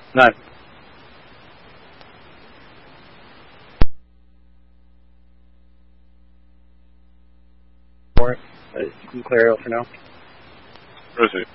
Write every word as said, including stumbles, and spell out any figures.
None. For it. Uh, you can clear it for now. Proceed.